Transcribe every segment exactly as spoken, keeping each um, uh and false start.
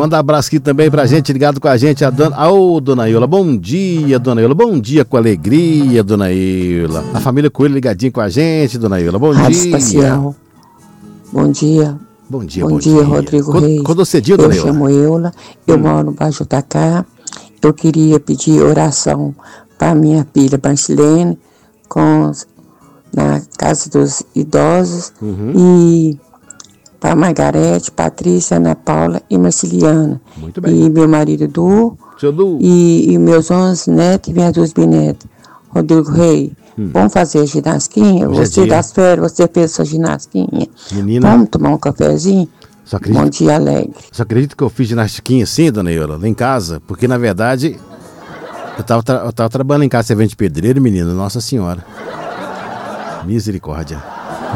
Manda um abraço aqui também pra gente, ligado com a gente, a dona... Ô, dona Iola, bom dia, dona Iola, bom dia com alegria, dona Iola. A família Coelho ligadinho com a gente, dona Iola, bom Rádio dia. Espacial. Bom dia. Bom dia, bom, bom dia, dia. Rodrigo Quando, Reis. quando você dia, dona Eu Iola? chamo Eula, eu hum. moro no Baixo Tacá. Eu queria pedir oração para minha filha Marcelene, com, na Casa dos Idosos, Uhum. e para Margarete, Patrícia, Ana Paula e Marciliana. Muito bem. E meu marido Du, Seu Du. e, e meus onze netos e minhas duas bisnetas. Rodrigo Reis, hum. vamos fazer ginasquinha? Hoje Você é dia. das férias, você fez sua ginasquinha? Menina. Vamos tomar um cafezinho? Só acredito, Bom dia, alegre. Só acredito que eu fiz ginastiquinha assim, dona Iola, lá em casa, porque na verdade eu tava, tra- eu tava trabalhando em casa, servente de pedreiro, menino, nossa senhora. Misericórdia.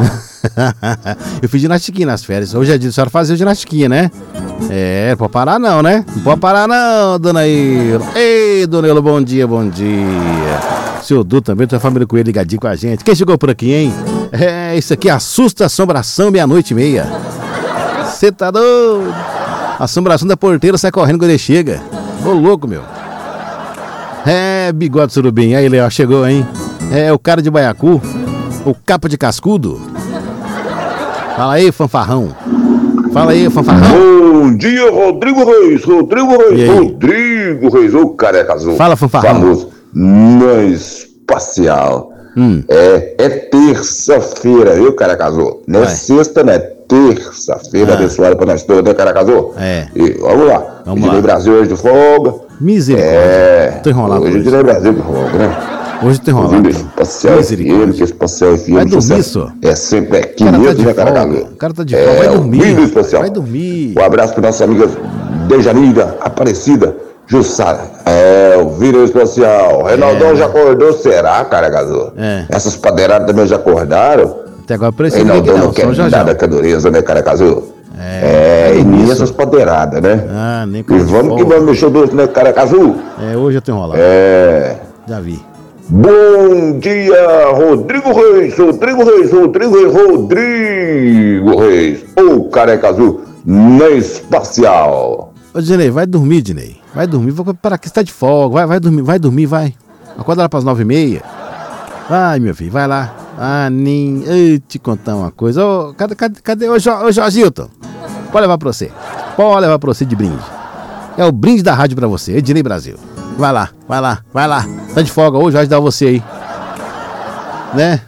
Eu fiz ginastiquinha nas férias. Hoje é dia, a senhora fazia ginastiquinha, né? É, não pode parar não, né? Não pode parar não, dona Iola. Ei, dona Iola, bom dia, bom dia. Seu Du também, tua família com ele ligadinho com a gente. Quem chegou por aqui, hein? É, isso aqui, Assusta Assombração, meia-noite e meia. Você tá doido? A assombração da porteira sai correndo quando ele chega. Ô louco, meu. É, bigode surubim. Aí, Léo, chegou, hein? É, o cara de baiacu. O capa de cascudo. Fala aí, fanfarrão. Fala aí, fanfarrão. Bom dia, Rodrigo Reis. Rodrigo Reis. Rodrigo Reis. O careca azul. Fala, fanfarrão. Famoso. Na espacial. Hum. É, é terça-feira, viu, careca azul? Não é Vai. sexta, né? Terça-feira, Ah. abençoada pra nós todos, né, careca azul? É. E vamos lá. Vamos Tirei lá. o Brasil hoje de folga. Misericórdia. É. Tô enrolado Hoje eu hoje. tirei o Brasil de folga, né? Hoje tô enrolado. Ouvindo Espacial F M, que Espacial F M. Vai dormir, sucesso. só. É sempre aqui O cara tá mesmo, de né, careca folga. azul? O cara tá de folga. Vai É, dormir. ouvindo rapaz. Espacial. Vai dormir. Um abraço para nossa amiga Dejanira, Aparecida, Jussara. É, o vídeo especial. Reinaldão É. já acordou, será, cara, Gazô? É. Essas padeiradas também já acordaram? Até agora parece que Reinaldão não, não quer só já nada já. com a dureza, né, cara, Gazô? É, É, e nem isso. essas padeiradas, né? Ah, nem E coisa de vamos que folga. vamos mexer doce, né, cara, Gazô? É, hoje eu tô enrolado. É. Já vi. Bom dia, Rodrigo Reis, Rodrigo Reis, Rodrigo Reis, Rodrigo Reis, o careca azul na espacial. Ô, Dinei, vai dormir, Dinei. Vai dormir, vai para que você tá de folga. Vai, vai dormir, vai dormir, vai. Acorda lá pras nove e meia. Vai, meu filho, vai lá. Ah, nem. Eu te contar uma coisa. Ô, cadê, cadê, cadê? Ô, Jo- ô Jorgilton. Pode levar pra você. Pode levar pra você de brinde. É o brinde da rádio pra você, Ednei Brasil. Vai lá, vai lá, vai lá. Tá de folga hoje, vai dar você aí. Né?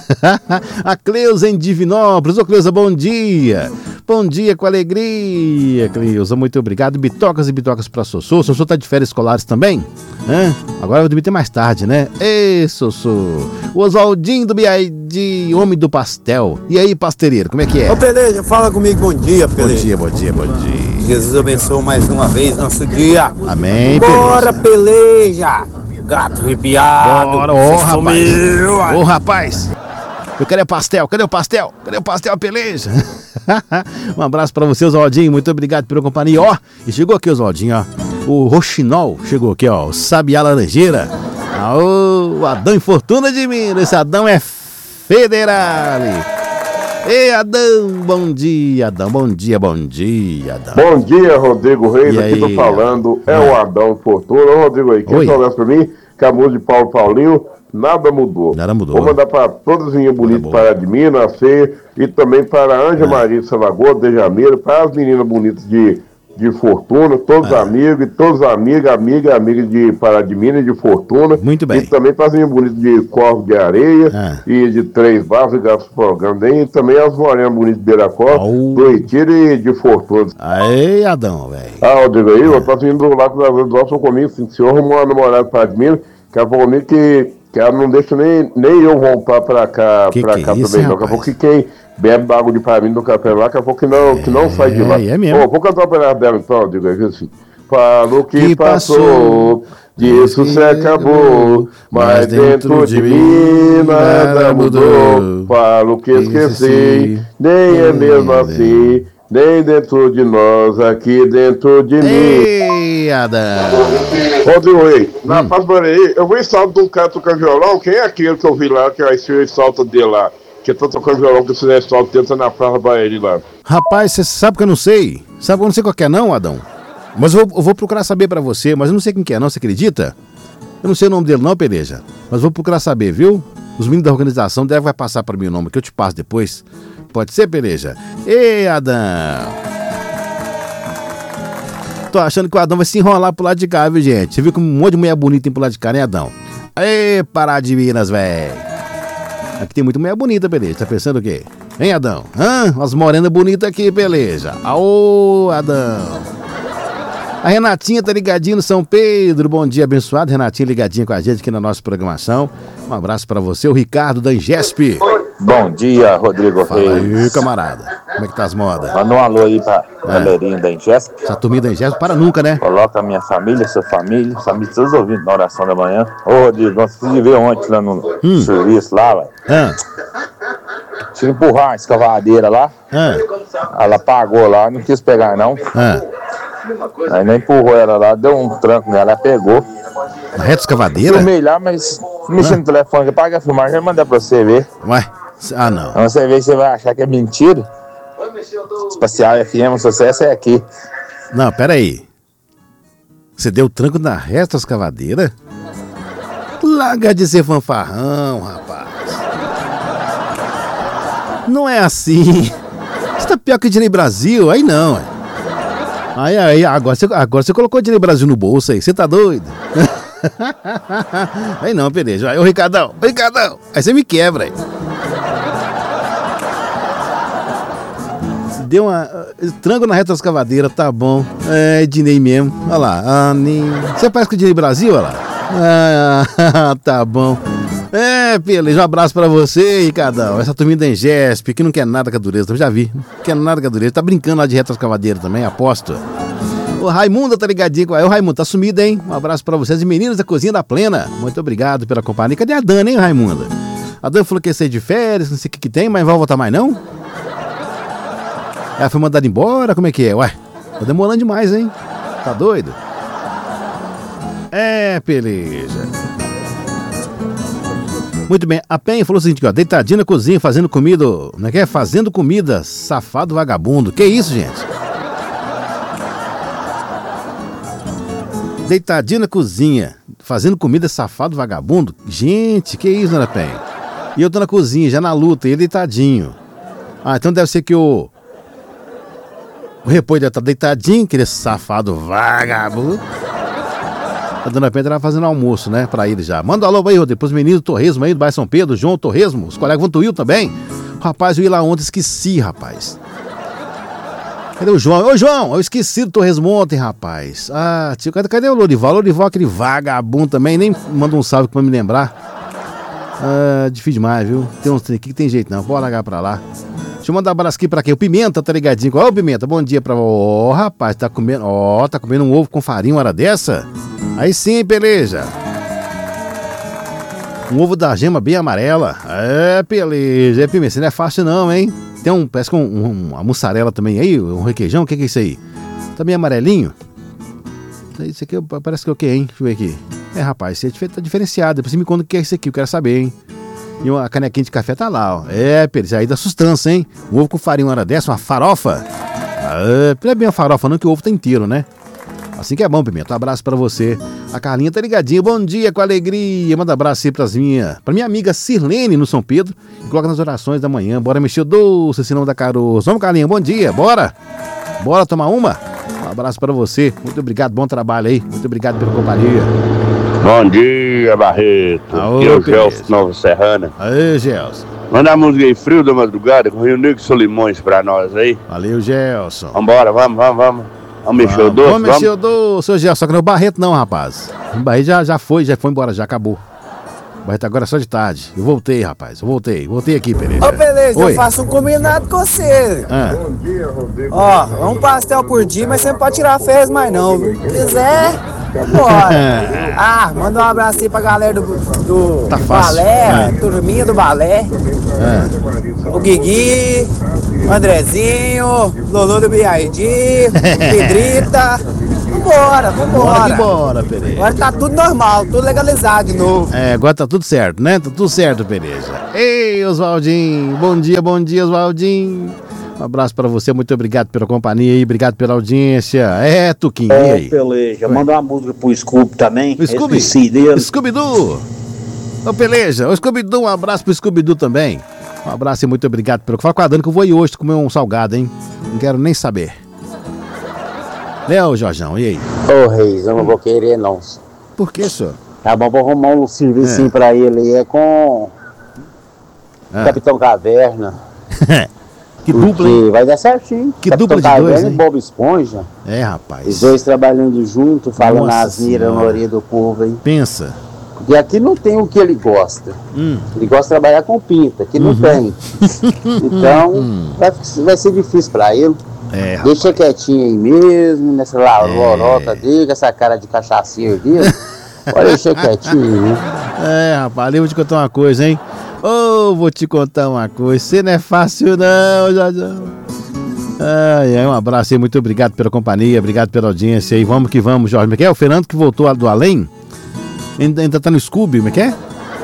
A Cleusa em Divinópolis. Ô, Cleusa, bom dia. Bom dia com alegria, Cleusa. Muito obrigado. Bitocas e bitocas pra Sossô. Sossô tá de férias escolares também? Hã? Agora vai dormir até mais tarde, né? Ei, Sossô. O Oswaldinho do B I D, homem do pastel. E aí, pasteleiro, como é que é? Ô, Peleja, fala comigo, bom dia, Peleja. Bom dia, bom dia, bom dia. Jesus abençoe mais uma vez nosso dia. Amém, Bora, Peleja. Gato arrepiado. Bora, ô, Você rapaz. sumiu, ai. Ô, rapaz. Eu quero é pastel. Cadê o pastel? Cadê o pastel, peleja? Um abraço pra você, Oswaldinho. Muito obrigado pela companhia. Ó, e chegou aqui, Oswaldinho, ó. O Roxinol chegou aqui, ó. O Sabiá Laranjeira. Ah, o Adão Infortuna de Minas. Esse Adão é federal. Ei, Adão, bom dia, Adão. Bom dia, bom dia, Adão. Bom dia, Rodrigo Reis, E aqui aí? tô falando, é Ah. o Adão Fortuna. Ô, Rodrigo aí, quem Oi. soubesse pra mim, que a música de Paulo Paulinho, nada mudou. Nada mudou. Vou mandar para todas as meninas bonitas boa. para a Admina, a Fê, e também para a Anja Ah. Maria de Salagoa, de Janeiro, para as meninas bonitas de, de Fortuna, todos Ah. amigos, e todos amigos, amigas, amigas de Paradimina e de Fortuna. Muito bem. E também para as meninas bonitas de Corvo de Areia Ah. e de Três Barros e Gastos Programa. E também as morenas bonitas de Beiracó, Au. do Retiro e de Fortuna. Aí, Adão, velho. Ah, Rodrigo aí, eu tô vindo lá com os nossos comigo, sim, senhor arrumou uma namorada pra Admira, que ela falou comigo que, que ela não deixa nem, nem eu voltar pra cá, Que pra que cá é isso, também, hein, não. Daqui a rapaz? pouco que quem bebe água de pra mim no café lá, daqui a pouco que não, que não sai de lá. é mesmo. Ô, vou cantar o pedaço dela então, Rodrigo, aí, assim. Falou que, Que passou, passou, disso se acabou, mas dentro de mim nada mudou. Falo que esqueci, nem é mesmo assim, nem dentro de nós, aqui dentro de mim. Ei, Adão. Rodrigo aí, na Hum. paz aí, eu vi salto de um cara tocando violão, quem é aquele que eu vi lá, que aí se salta dele lá? Que tá tocando violão, que se salto dele, tá na praça pra ele lá. Rapaz, você sabe que eu não sei? Sabe que eu não sei qual que é não, Adão? Mas eu vou, eu vou procurar saber pra você, mas eu não sei quem que é não, você acredita? Eu não sei o nome dele não, Peleja, mas vou procurar saber, viu? Os meninos da organização devem vai passar para mim o nome, que eu te passo depois. Pode ser, Peleja? Ei, Adão! Tô achando que o Adão vai se enrolar pro lado de cá, viu, gente? Você viu que um monte de mulher bonita tem pro lado de cá, né, Adão? Ei, Pará de Minas, velho! Aqui tem muita mulher bonita, Peleja. Tá pensando o quê? Hein, Adão? Hã? Umas morenas bonitas aqui, Peleja. Aô, Adão! A Renatinha tá ligadinha no São Pedro. Bom dia, abençoado. Renatinha ligadinha com a gente aqui na nossa programação. Um abraço pra você, o Ricardo da Ingesp. Bom dia, Rodrigo Fala Reis. aí, camarada. Como é que tá as modas? Manda um alô aí pra é. galerinha da Ingesp. Essa turminha da Ingesp para nunca, né? Coloca a minha família, sua família, família todos ouvindo na oração da manhã. Ô, Rodrigo, nós precisamos ver ontem lá no hum. serviço lá, velho. Ah. Tinha que empurrar a escavadeira lá. Ah. Ela pagou lá, não quis pegar não. Ah. Aí nem empurrou ela lá, deu um tranco nela, ela pegou. Na reta escavadeira? Filmei lá, mas mexendo ah. no telefone, paga a filmagem, já mandei pra você ver. Ué? Ah, não. Então você vê, você vai achar que é mentira. Espacial F M, o sucesso é aqui. Não, pera aí. Você deu tranco na reta escavadeira? Larga de ser fanfarrão, rapaz. Não é assim. Você tá pior que Dinei Brasil, aí não, ué. Aí, aí, agora você, agora você colocou o Dinei Brasil no bolso aí, você tá doido? Aí não, Peleja. Aí, ô Ricardão, ô Ricardão, aí você me quebra aí. Deu uma. Tranco na reta das cavadeiras, tá bom. É, Dinei mesmo. Olha lá. Ah, nem... Você parece que o Dinei Brasil, olha lá. Ah, tá bom. É, Peleja, um abraço pra você, Ricardão. Essa turminha da Engesp, que não quer nada com a dureza, eu já vi. Não quer nada com a dureza. Tá brincando lá de retas cavadeiras também, aposto. O Raimundo tá ligadinho com aí. O Raimundo tá sumido, hein? Um abraço pra vocês e meninas da Cozinha da Plena. Muito obrigado pela companhia. Cadê a Dana, hein, Raimundo? A Dana falou que ia sair de férias, não sei o que que tem, mas vai voltar mais não? Ela foi mandada embora? Como é que é? Ué, tá demorando demais, hein? Tá doido? É, Peleja. Muito bem, a Penha falou o seguinte, ó, deitadinho na cozinha, fazendo comida, não é que é? Fazendo comida, safado vagabundo. Que isso, gente? Deitadinho na cozinha, fazendo comida, safado vagabundo? Gente, que isso, dona Penha? E eu tô na cozinha, já na luta, e ele deitadinho. Ah, então deve ser que o... O repolho deve estar deitadinho, aquele safado vagabundo. A dona Pedra vai fazendo almoço, né, pra ele já. Manda um alô aí, Rodrigo, pros meninos do Torresmo aí, do bairro São Pedro, João Torresmo, os colegas vão tuir também. Rapaz, eu ia lá ontem, esqueci, rapaz. Cadê o João? Ô, João, eu esqueci do Torresmo ontem, rapaz. Ah, tio, cadê, cadê o Lorival? O Lorival, aquele vagabundo também, nem manda um salve pra me lembrar. Ah, difícil demais, viu? Tem uns aqui que tem jeito não, bora largar pra lá. Deixa eu mandar um abraço aqui pra quem? O Pimenta tá ligadinho. Ó, o Pimenta, bom dia pra... Ó, oh, rapaz, tá comendo... Ó, oh, tá comendo um ovo com farinha uma hora dessa? Aí sim, Peleja. Um ovo da gema bem amarela. É, Peleja. É, Pimenta, isso não é fácil não, hein? Tem um... Parece que um, um, uma mussarela também aí, um requeijão. O que que é isso aí? Tá meio amarelinho? Isso aqui parece que é o que, hein? Deixa eu ver aqui. É, rapaz, isso tá diferenciado. Depois você me conta o que é isso aqui, eu quero saber, hein? E uma canequinha de café tá lá, ó. É, Peleja, aí dá sustância, hein? Um ovo com farinha uma hora dessa, uma farofa. Ah, não é bem uma farofa não, que o ovo tá inteiro, né? Assim que é bom, Pimenta. Um abraço pra você. A Carlinha tá ligadinha. Bom dia, com alegria. Manda abraço aí pras minha, pra minha amiga Sirlene no São Pedro. E coloca nas orações da manhã. Bora mexer o doce, senão dá caroço. Vamos, Carlinha, bom dia. Bora? Bora tomar uma? Um abraço pra você. Muito obrigado, bom trabalho aí. Muito obrigado pela companhia. Bom dia, Barreto. Aô, aqui é o Gelson Nova Serrana. Aê, Gelson. Manda a música aí, Frio da Madrugada, com o Rio Negro e Solimões pra nós aí. Valeu, Gelson. Vambora, vamos, vamos, vamos. Vamos mexer o doce, vamos? mexer o doce, seu Gelson. Só que não é o Barreto não, rapaz. O Barreto já, já foi, já foi embora, já acabou. O Barreto agora é só de tarde. Eu voltei, rapaz, eu voltei. Voltei aqui, Peleja. Ô, Peleja, Oi. eu faço um combinado com você. Ah. Bom dia, Rodrigo. Ó, um pastel por dia, mas você não pode tirar férias mais não, viu? Se quiser, bora. Ah, manda um abraço aí pra galera do, do Tá fácil. balé, É. turminha do balé. É. O Guigui, o Andrezinho, Lolo do B I D, Pedrita. Vambora, Bora vambora. que bora, Peleja. Agora tá tudo normal, tudo legalizado de novo. É, agora tá tudo certo, né? Tá tudo certo, Peleja. Ei, Oswaldinho. Bom dia, bom dia, Oswaldinho. Um abraço pra você, muito obrigado pela companhia aí, obrigado pela audiência. É, Tuquinho, e aí? Peleja, manda uma música pro Scooby também. O Scooby? Scooby-Doo. Ô, Peleja, ô, Scooby-Doo, um abraço pro Scooby-Doo também. Um abraço e muito obrigado pelo... Fala com a Dani que eu vou ir hoje comer um salgado, hein? Não quero nem saber. Né, ô, Jorjão, e aí? Ô, Reis, eu não vou querer, não. Por que, senhor? Tá bom, vou arrumar um serviço é. pra ele. É com... Ah. Capitão Caverna. Que dupla, hein? Vai dar certinho. Que Capitão dupla de Caverna dois, e hein? Bob Esponja. É, rapaz. Os dois trabalhando junto, falando Nossa asneira na orelha do povo, hein? Pensa. Porque aqui não tem o que ele gosta. Hum. Ele gosta de trabalhar com pinta, aqui não Uhum. tem. Então, hum. vai, vai ser difícil pra ele. É, Deixa quietinho aí mesmo, nessa lorota é. dele, com essa cara de cachaceiro dele. Pode deixar quietinho, né? É, rapaz, eu vou te contar uma coisa, hein? Ô, oh, vou te contar uma coisa. Você não é fácil, não, Jajão. Ai, ai, um abraço aí, muito obrigado pela companhia, obrigado pela audiência aí. Vamos que vamos, Jorge. Como é que é? O Fernando que voltou do além? Ainda, ainda tá no Scooby, como é que é?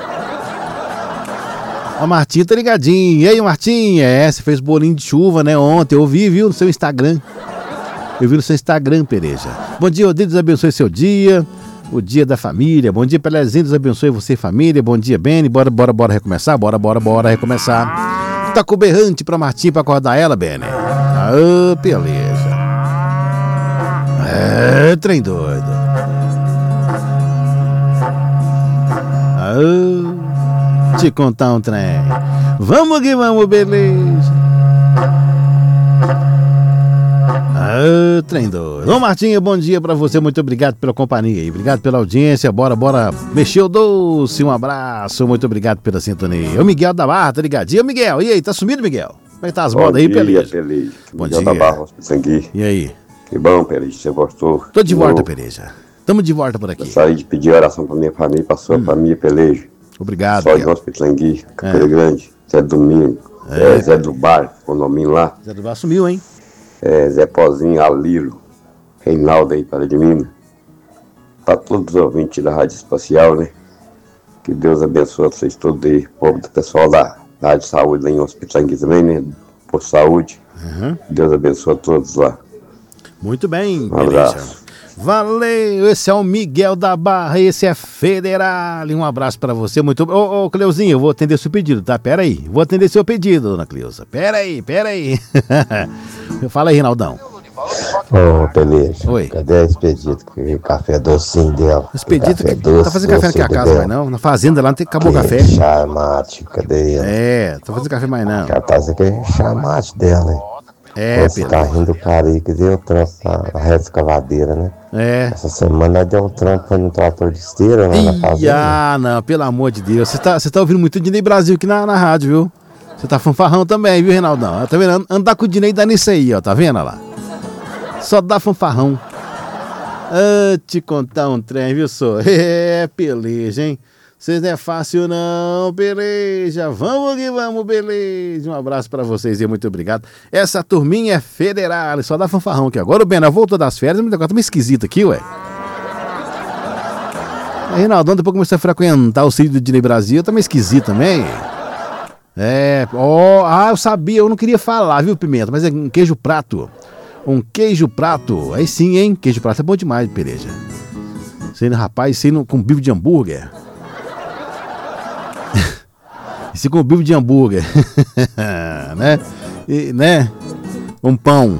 A Martinha tá ligadinho. E aí, Martinha? É, você fez bolinho de chuva, né, ontem. Eu vi, viu, no seu Instagram. Eu vi no seu Instagram, Pereja. Bom dia, Deus abençoe seu dia. O dia da família. Bom dia, Pelezinho. Deus abençoe você, família. Bom dia, Beni. Bora, bora, bora recomeçar. Bora, bora, bora recomeçar. Tá com berrante pra Martinha pra acordar ela, Beni. Ah, beleza. É, trem doido. Ah, te contar um trem. Vamos que vamos, beleza. Ah, trem doido. Ô, Martinha, bom dia pra você. Muito obrigado pela companhia aí. Obrigado pela audiência. Bora, bora mexer o doce. Um abraço. Muito obrigado pela sintonia. O Miguel da Barra, tá ligadinho? Ô, Miguel, e aí? Tá sumido, Miguel? Como é que tá as modas aí, Peleja? Peleja. Bom Miguel dia. da Barra, Sangue. E aí? Que bom, Peleja, você gostou? Tô de volta, Peleja. Tamo de volta por aqui. Eu saí de pedir oração pra minha família, pra sua hum. família, Peleja. Obrigado, Só de Hospital Sangue, Capoeira é. Grande, Zé Domingo, é. É, Zé do Bar, o nominho lá. Zé do Bar sumiu, hein? É, Zé Pozinho, Alilo, Reinaldo aí, para de Minas. Para todos os ouvintes da Rádio Espacial, né? Que Deus abençoe vocês todos aí, povo do pessoal da, da Rádio Saúde, lá em Hospital Sangue também, né? Por saúde. Uhum. Deus abençoe a todos lá. Muito bem, um abraço. Valeu, esse é o Miguel da Barra, esse é Federal. Um abraço pra você, muito... Ô, ô, Cleuzinho, eu vou atender seu pedido, tá? Pera aí, vou atender seu pedido, dona Cleusa. Pera aí, pera aí. Fala aí, Rinaldão. Ô, Peleja. Oi. Cadê esse pedido? O café docinho dela. Esse pedido que doce, tá fazendo café naquela casa, mais não? Na fazenda lá não tem, acabou o café. Chamate, cadê ele? É, tá fazendo café mais não. Já tá fazendo chamate dela, hein? É, Pedro. Esse carrinho do Carica deu trampo na reta escavadeira, né? É. Essa semana deu um trampo no trator de esteira lá na fazenda. Ah, não, pelo amor de Deus. Você tá, você tá ouvindo muito Dinei Brasil aqui na, na rádio, viu? Você tá fanfarrão também, viu, Reinaldão? Tá vendo? Andar com o Dinei dá nisso aí, ó. Tá vendo lá? Só dá fanfarrão. Ah, te contar um trem, viu, só? É, peleja, hein? Vocês não é fácil não, Peleja. Vamos que vamos, Peleja. Um abraço pra vocês e muito obrigado. Essa turminha é Federal, só dá fanfarrão aqui. Agora o Bena voltou das férias, mas o negócio tá meio esquisito aqui, ué. Aí, Reinaldão, depois comecei a frequentar o sítio do Dinei Brasil, tá meio esquisito também. É, ó, oh, ah, eu sabia, eu não queria falar, viu, Pimenta, mas é um queijo prato. Um queijo prato, aí sim, hein? Queijo prato é bom demais, Peleja. Sendo rapaz, sendo com bife de hambúrguer. Esse com bife de hambúrguer, né? E, né? Um pão.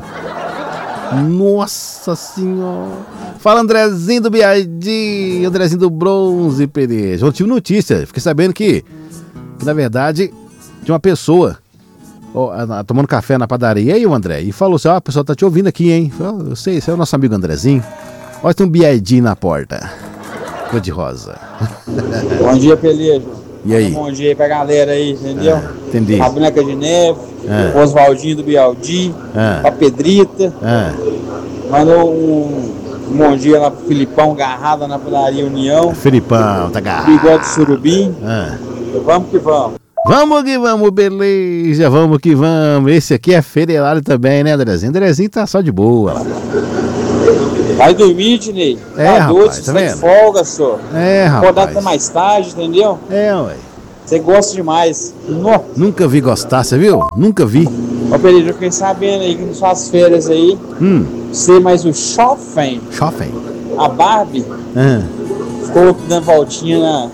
Nossa senhora. Fala, Andrezinho do B I D, Andrezinho do Bronze, Pereja. Eu tive notícia, fiquei sabendo que, que na verdade, tinha uma pessoa ó, tomando café na padaria. E aí, o André? E falou assim: ó, oh, a pessoa tá te ouvindo aqui, hein? Eu, eu sei, esse é o nosso amigo Andrezinho. Olha, tem um B I D na porta. Cor de rosa. Bom dia, Peleja. E aí? Bom dia aí pra galera aí, entendeu? Ah, entendi. A Boneca de Neve, ah. o Oswaldinho do Bialdi, ah. a Pedrita. Ah. Mandou um, um bom dia lá pro Filipão, Garrada na padaria União. Filipão, tá garrado. Bigode Surubim. Ah. Vamos que vamos. Vamos que vamos, beleza. Vamos que vamos. Esse aqui é Federal também, né, Andrezinho? Andrezinho tá só de boa lá. Vai dormir, Dinei. É, tá rapaz, doido, tá você vendo? tá de folga, só. É, rapaz. Acordar até mais tarde, entendeu? É, ué. Você gosta demais. Nossa. Nunca vi gostar, você viu? Nunca vi. Ô, Pereira, eu fiquei sabendo aí que nas suas férias aí, Hum. você mais o Shopping, Shopping. a Barbie, Ah. ficou dando voltinha na,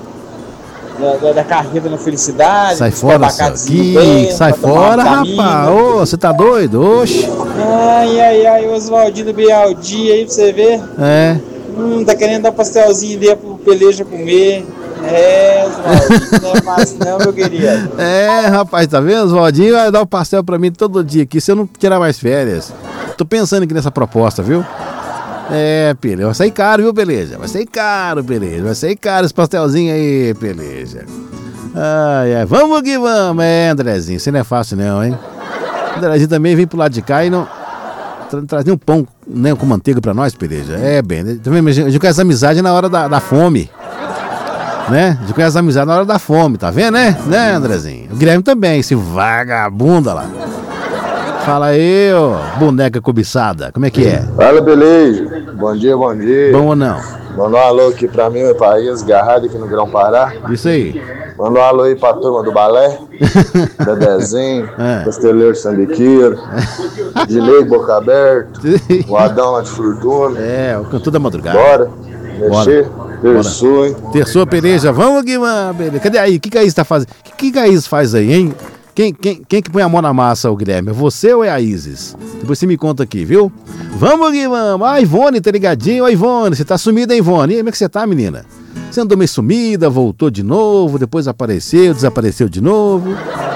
da, da, da carreta na felicidade. Sai dos fora, abacatezinhos que bem, sai pra tomar fora, uma vitamina. rapaz. Ô, você tá doido? Oxe. Ai, ai, ai, o Oswaldinho Bialdi aí pra você ver. É. Hum, tá querendo dar um pastelzinho dele pro Peleja comer. É, Oswaldinho, não é fácil não, meu querido. É, rapaz, tá vendo? O Valdinho vai dar o pastel pra mim todo dia aqui, se eu não tirar mais férias. Tô pensando aqui nessa proposta, viu? É, Peleja, vai sair caro, viu, Peleja? Vai sair caro, Peleja, vai sair caro esse pastelzinho aí, Peleja. Ai, ai, vamos que vamos. É, Andrezinho, isso não é fácil não, hein? Andrezinho também vem pro lado de cá e não... Tra trazer um pão, né, com manteiga pra nós, Peleja. É, bem, também a gente conhece amizade na hora da, da fome. Né? A gente conhece amizade na hora da fome, tá vendo, né? Né, Andrezinho? O Guilherme também, esse vagabundo lá. Fala aí, ô, boneca cobiçada, como é que é? Fala, beleza? Bom dia, bom dia. Bom ou não? Manda um alô aqui pra mim, meu país, Garrado aqui no Grão Pará. Isso aí. Manda um alô aí pra turma do balé, Dedezinho, é. Casteleiro Sambiqueiro, Dinei Boca Aberta, o Adão lá de Fortuna. É, o cantor da madrugada. Bora, mexer, terçou, hein? Terçou, Peleja, vamos que vamos, Peleja. Cadê aí? O que que a Isis tá fazendo? O que que a Isis faz aí, hein? Quem, quem, quem que põe a mão na massa, o Guilherme? É você ou é a Isis? Depois você me conta aqui, viu? Vamos que vamos. Ah, Ivone, tá ligadinho? Ô, Ivone, você tá sumida, hein, Ivone? E aí, como é que você tá, menina? Você andou meio sumida, voltou de novo, depois apareceu, desapareceu de novo.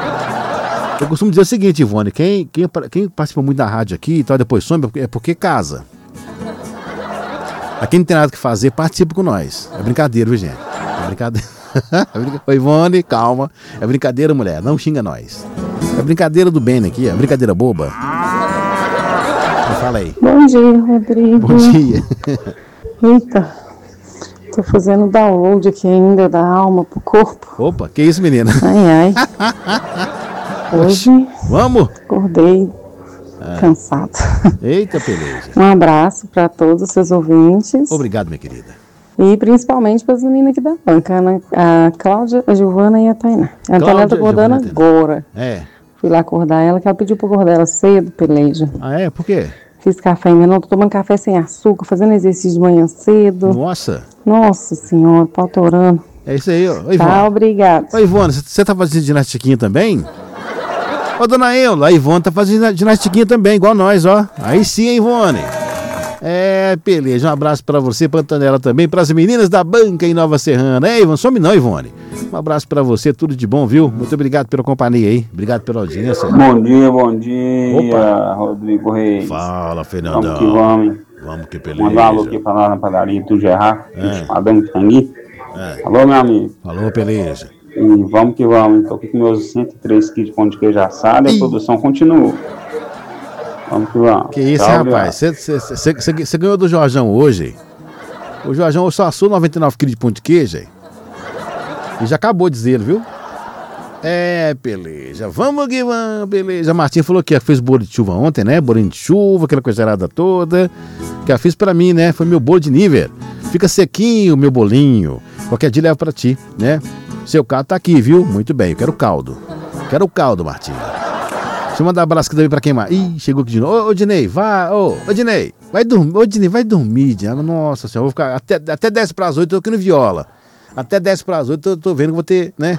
Eu costumo dizer o seguinte, Ivone, quem, quem, quem participa muito da rádio aqui e tal, depois some, é porque casa. Aqui não tem nada que fazer, participa com nós. É brincadeira, viu, gente? É brincadeira. Oi, Ivone, calma. É brincadeira, mulher, não xinga nós. É brincadeira do bem aqui, é brincadeira boba. Fala aí. Bom dia, Rodrigo. Bom dia. Eita. Tô fazendo download aqui ainda da alma pro corpo. Opa, que isso, menina? Ai, ai. Hoje... Vamos? Acordei ah. cansado. Eita, Peleja. Um abraço para todos os seus ouvintes. Obrigado, minha querida. E principalmente para as meninas aqui da banca, né? A Cláudia, a Giovana e a Tainá. A Tainá tá acordando agora. É. Fui lá acordar ela, que ela pediu para acordar ela cedo, Peleja. Ah, é? Por quê? Fiz café ainda não, tô tomando café sem açúcar, fazendo exercício de manhã cedo. Nossa. Nossa senhora, pau torando. É isso aí, ó. Oi, tá, Ivone. obrigado. Oi, Ivone, você tá fazendo ginastiquinha também? Ô, dona Eula, a Ivone tá fazendo ginastiquinha também, igual nós, ó. Aí sim, hein, Ivone. É, beleza, um abraço pra você, Pantanela também, pras meninas da banca em Nova Serrana. É, Ivone, some não, Ivone. Um abraço pra você, tudo de bom, viu? Muito obrigado pela companhia aí, obrigado pela audiência. Bom dia, bom dia, Opa. Rodrigo Reis. Fala, Fernandão. Vamos que vamos. Vamos que beleza. Mandar um alô aqui pra lá na padaria do Gerard, é. Madame Tangui. É. Alô, meu amigo. Alô, beleza. E vamos que vamos, tô aqui com meus cento e três quilos de pão de queijo assado e a produção continua. Vamos que vamos. Que isso, hein, rapaz? Você ganhou do Jorjão hoje. O Jorjão só assou noventa e nove quilos de pão de queijo. Hein? E já acabou de dizer, viu? É, beleza. Vamos que vamos, beleza. A Martinha falou que fez bolo de chuva ontem, né? Bolinho de chuva, aquela coisa errada toda. Que ela fez pra mim, né? Foi meu bolo de nível. Fica sequinho, meu bolinho. Qualquer dia leva pra ti, né? Seu caldo tá aqui, viu? Muito bem, eu quero caldo. Quero o caldo, Martinha. Deixa eu mandar um abraço aqui também pra quem mais. Ih, chegou aqui de novo. Ô, ô Dinei, vai. Ô, ô Dinei, vai dormir. Ô, Dinei, vai dormir, Dinei. Nossa senhora, vou ficar até, até dez para as oito, eu tô aqui no Viola. Até dez para as oito, eu tô vendo que vou ter, né?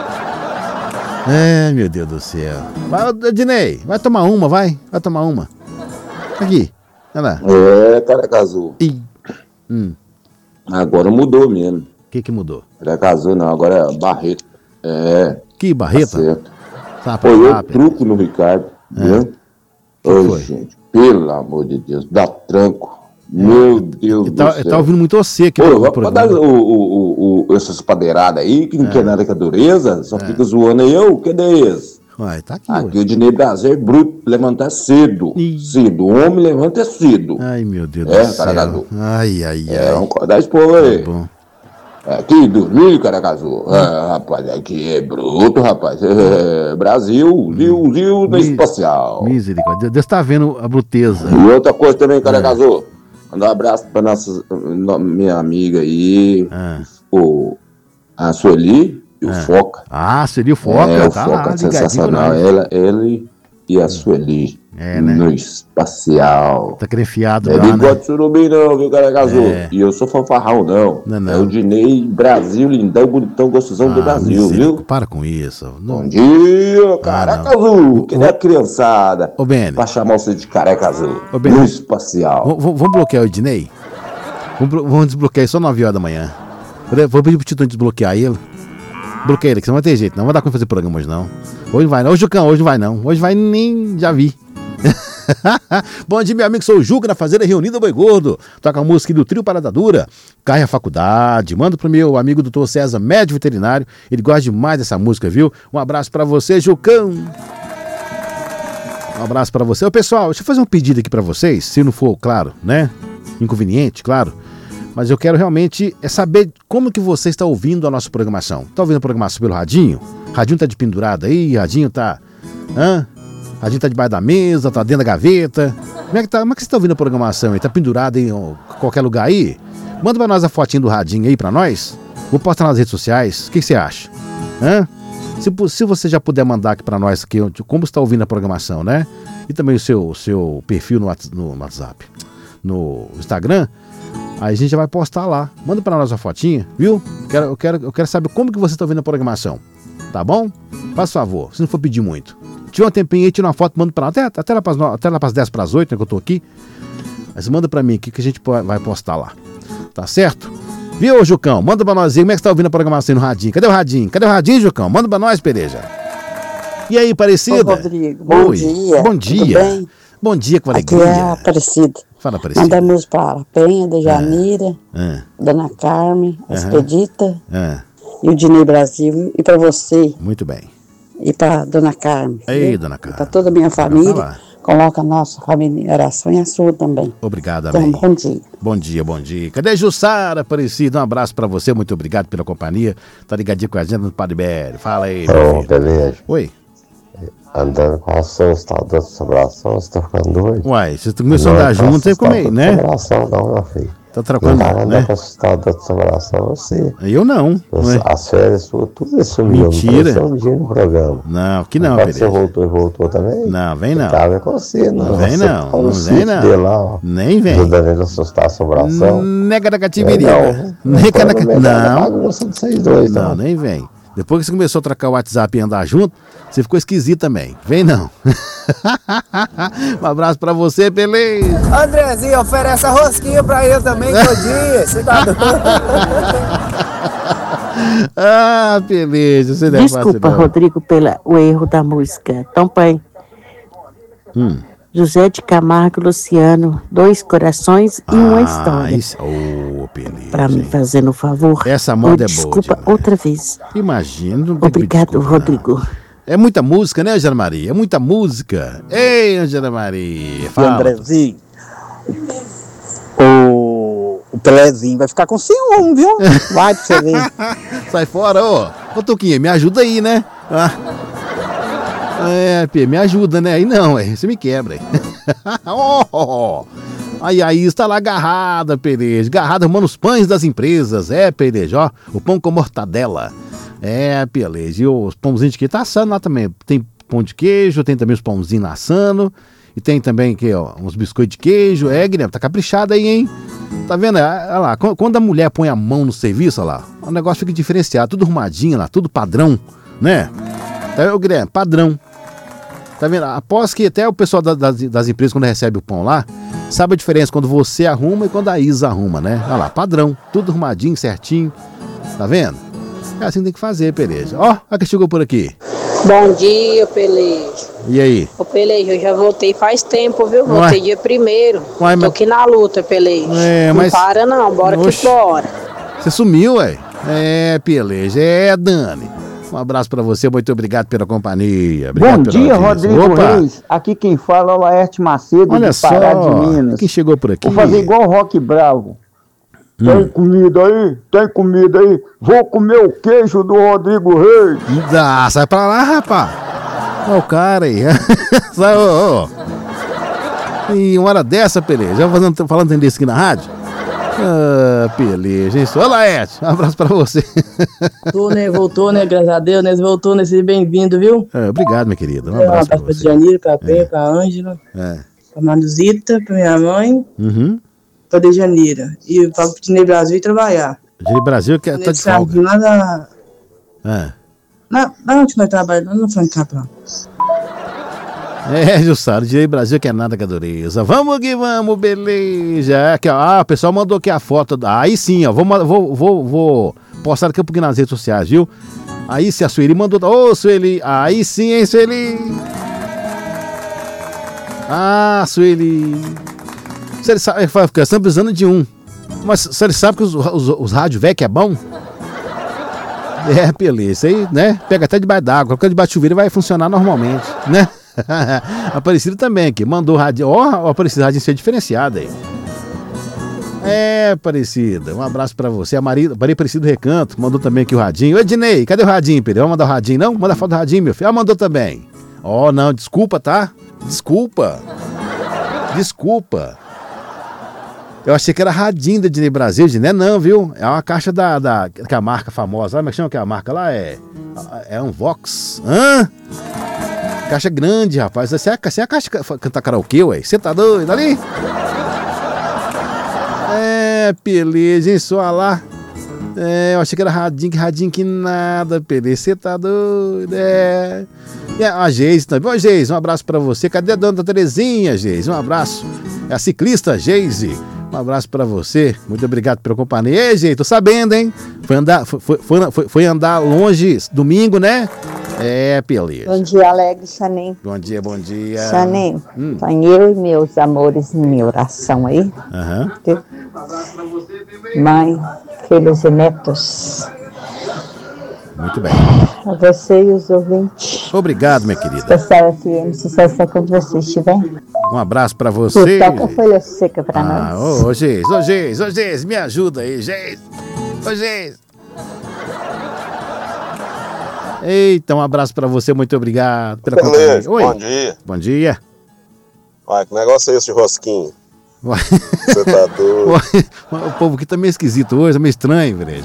Ai, meu Deus do céu. Vai, ô, Dinei, vai tomar uma, vai. Vai tomar uma. Aqui, olha lá. É, careca azul. Ih. Hum. Agora mudou mesmo. O que que mudou? Careca azul não, agora é Barreto. É. Que Barreto? Tá certo. Tá, foi o truco no Ricardo, é. Né? Ô, gente, pelo amor de Deus, dá tranco. É. Meu Deus ele do tá, céu. Ele tá ouvindo muito você aqui. Ô, no pode dar o, o, o, essas padeiradas aí, que não é. Quer nada com a dureza, só é. Fica zoando aí, eu, cadê esse? Uai, tá aqui. Aqui hoje. O Dinei Brasil é bruto, levantar cedo. Ih. Cedo, o homem levanta cedo. Ai, meu Deus é, do céu. Ai, ai, ai. É, vamos acordar esse povo aí. Tá bom. Aqui, dormir, Caracazul. É. Ah, rapaz, aqui é bruto, rapaz. É, Brasil, Zil, Zil da espacial. Misericórdia, Deus tá vendo a bruteza. E outra coisa também, Caracazul. É. Mandar um abraço pra nossa, minha amiga aí, é. o, a Sueli, e o É. Foca. Ah, seria o Foca, É, o tá Foca lá, é ligadinho sensacional. com nós. Ela, ele e a Sueli É, né? no espacial. Tá crefiado Não é lá, né? bigode surubim não, viu, Careca Azul? É. E eu sou fanfarrão não. Não, não. É o Dinei Brasil, lindão, bonitão, gostosão do Ah, Brasil, misericórdia, viu? para com isso. Não. Bom dia, Careca não. Azul. Que nem a criançada. Ô, Beni. Pra chamar você de Careca Azul. Ô, Beni. No espacial. V- v- Vamos bloquear o Ednei? Vamos, blo- vamos desbloquear ele só nove horas da manhã. Vou vou pedir pro Tito desbloquear ele. Bloqueia ele, que senão não vai ter jeito, não. Não vai dar como fazer programa hoje, não. Hoje não vai, não. Ô, Jucão, hoje não vai, não. Hoje vai nem. Já vi. Bom dia, meu amigo. Sou o Juca, na Fazenda Reunida Boi Gordo. Toca a música do Trio Parada Dura. Cai a faculdade. Manda pro meu amigo doutor César, médico veterinário. Ele gosta demais dessa música, viu? Um abraço pra você, Jucão. Um abraço pra você. Ô, pessoal, deixa eu fazer um pedido aqui pra vocês. Se não for, claro, né? Inconveniente, claro. Mas eu quero realmente é saber como que você está ouvindo a nossa programação. Está ouvindo a programação pelo radinho? Radinho tá de pendurado aí, radinho tá... Hã? Radinho tá debaixo da mesa, tá dentro da gaveta. Como é que, tá, como é que você está ouvindo a programação aí? Tá pendurado em ó, qualquer lugar aí? Manda pra nós a fotinha do radinho aí pra nós. Vou postar nas redes sociais. O que, que você acha? Hã? Se, se você já puder mandar aqui pra nós aqui, como está ouvindo a programação, né? E também o seu, seu perfil no, no WhatsApp, no Instagram. Aí a gente já vai postar lá. Manda pra nós a fotinha, viu? Quero, eu, quero, eu quero saber como que você está ouvindo a programação. Tá bom? Faz favor, se não for pedir muito. Tira um tempinho aí, tira uma foto, manda pra nós. Até, até lá pras, até lá pras dez para as oito, né, que eu tô aqui. Aí você manda pra mim aqui que a gente vai postar lá. Tá certo? Viu, Jucão? Manda pra nós aí. Como é que você tá ouvindo a programação aí no radinho? Cadê o radinho? Cadê o radinho, Jucão? Manda pra nós, Pereja. E aí, Aparecida? Ô, Rodrigo, bom Oi. dia. Bom dia. Tudo bem? Bom dia, com Aqui alegria. é a Aparecida. Fala, Aparecida. Mandamos para a Penha, da Janira, Ah, Dona Carmen, a Aham. Expedita ah, e o Dinei Brasil. E para você, muito bem. e para Dona Carmen. Ei, viu? Dona E Carmen. para toda a minha falar. família. Coloca a nossa família em oração e a sua também. Obrigado, Então, amém. bom dia. Bom dia, bom dia. Cadê Jussara Aparecida? Um abraço pra você, muito obrigado pela companhia. Tá ligadinho com a gente no Padre Bério. Fala aí, meu Ô, filho. beleza. Oi. Andando com a assustador de sobração, você tá ficando doido? Uai, vocês começaram a andar junto, você comer, né? Sobração não, meu filho. Tá trocando, Não anda né? com assustador de sobração, você. Eu não. Você- Ué. As férias suas, tudo isso sumiu. Mentira. Não um dia no programa. Não, que não, Agora você Pereira. voltou e voltou também? Não, vem não. Tava com você, não. Não vem Você não, ficou no não vem sítio não. dele lá, ó. Nem vem. Ajudando ele a assustar a sobração. Nega da Não, cativeria. Nega da não. Não. Bagunça de vocês dois, Não, não. nem vem. Depois que você começou a trocar o WhatsApp e andar junto, você ficou esquisito também. Vem não. Um abraço pra você, beleza? Andrezinho, oferece a rosquinha pra ele também, todo dia. Você tá doido? Ah, beleza. Você não é fácil, Desculpa, não. Rodrigo, pelo o erro da música. Então, pai, Hum. José de Camargo e Luciano, dois corações e uma história. Isso. Ô, beleza. Pra me fazer no favor. Essa moda é boa Desculpa outra vez. Imagina. Não tem que Obrigado, desculpa, Rodrigo. não. É muita música, né, Angela Maria? É muita música. Ei, Angela Maria. E Fala. Andrezinho, o, o Pelezinho vai ficar com ciúme, viu? Vai pra você ver. Sai fora, ô. Ô, Tuquinha, me ajuda aí, né? Ah. É, Pê, me ajuda, né? Aí não, aí você me quebra. Aí. Oh, aí a Isa tá lá agarrada, Pereja. Agarrada, arrumando os pães das empresas. É, Pereja, ó. O pão com mortadela. É, Pereja. E os pãozinhos de queijo tá assando lá também. Tem pão de queijo, tem também os pãozinhos assando. E tem também aqui, ó, uns biscoitos de queijo. É, Guilherme, tá caprichado aí, hein? Tá vendo? Olha lá, quando a mulher põe a mão no serviço, olha lá, o negócio fica diferenciado, tudo arrumadinho lá, tudo padrão, né? Tá vendo, Guilherme? Padrão. Tá vendo? Após que até o pessoal da, das, das empresas, quando recebe o pão lá, sabe a diferença quando você arruma e quando a Isa arruma, né? Olha lá, padrão, tudo arrumadinho, certinho. Tá vendo? É assim que tem que fazer, Peleja. Ó, olha que chegou por aqui. Bom dia, Pelejo. E aí? Ô, Pelejo, eu já voltei faz tempo, viu? Voltei Ué. dia primeiro. Ué, Tô mas- aqui na luta, Pelejo. É, mas- Não para não, bora Oxe. que bora. Você sumiu, ué? É, Peleja. É, Dani. Um abraço pra você, muito obrigado pela companhia. Obrigado Bom pela dia, audiência. Rodrigo Opa, Reis. Aqui quem fala é o Laerte Macedo, olha de Pará só, de Minas. quem chegou por aqui? Vou fazer igual o Rock Bravo. Hum. Tem comida aí? Tem comida aí? Vou comer o queijo do Rodrigo Reis. Ah, sai pra lá, rapaz. Olha o cara aí. Sai, ô, ô. E uma hora dessa, Pereira, já fazendo, falando tendência aqui na rádio. Ah, beleza, hein? Olá, Ed. Um abraço pra você. Voltou, né? Voltou, né? Graças a Deus, né? Voltou, né? Seja bem-vindo, viu? É, obrigado, minha querida. Um Um abraço pra abraço pra você. Janira, pra Penha, pra Ângela, É. pra Manuzita, pra minha mãe, Uhum. pra Dejanira. E pra Putinei Brasil e trabalhar. Giri Brasil que é- tá de folga. Lá da... É. Lá, lá onde nós trabalhamos, lá no Francapa. É, Jussara, Giri Brasil que é nada que a dureza. Vamos que vamos, beleza. Aqui, ó. Ah, o pessoal mandou aqui a foto. da- Aí sim, ó. Vou, ma- vou, vou, vou postar daqui a pouquinho nas redes sociais, viu? Aí sim, a Sueli mandou. Ô, Sueli. Aí sim, hein, Sueli. Ah, Sueli. Você sabe, fica sempre precisando de um. Mas você sabe que os, os, os rádios velhos que é bom? É, beleza. Isso aí, né? Pega até debaixo d'água. Qualquer debaixo de chuveiro vai funcionar normalmente, né? Aparecido também aqui. Mandou o rádio. Ó, o Aparecido rádio ser diferenciado aí. É, Aparecida. Um abraço pra você. A Maria, Maria Aparecida do Recanto mandou também aqui o radinho. Ô, Ednei, cadê o radinho, Pedro? Vamos mandar o radinho, não? Manda a foto do radinho, meu filho. Ah, mandou também. Ó, não, desculpa, tá? Desculpa. Desculpa. Eu achei que era radinho da Ednei Brasil, Ednei, não, viu? É uma caixa da, da que é a marca famosa. Como é que chama que é a marca lá? É, é um Vox. Hã? Caixa grande, rapaz. Essa é a, essa é a caixa que cantar karaokê, ué. Você tá doido ali? É, beleza, hein? Só lá. É, eu achei que era radinho, que radinho que nada, beleza. Você tá doido, é. E a Geise também. Ô, Geise, um abraço pra você. Cadê a dona Terezinha, Geise? Um abraço. É a ciclista Geise. Um abraço pra você. Muito obrigado pela companhia. Ei, Geise, tô sabendo, hein? Foi andar, foi, foi, foi, foi andar longe domingo, né? É, beleza. Bom dia, Alegre, Chanem. Bom dia, bom dia. Chanem, Hum. estão eu e meus amores em minha oração aí. Aham. Viu? Mãe, filhos e netos. Muito bem. A você e os ouvintes. Obrigado, minha querida. Especial F M, sucesso é quando você estiver. Um abraço pra você. Toca folha seca pra Ah, nós. ô, ô, Geis, ô, Geis, ô, Geis, me ajuda aí, Geis. Ô, Geis. Eita, um abraço pra você, muito obrigado pela Beleza, companhia. Oi. bom dia. Bom dia. Uai, que negócio é esse de rosquinho? Uai. Você tá doido? Uai, o povo aqui tá meio esquisito hoje, tá meio estranho, velho.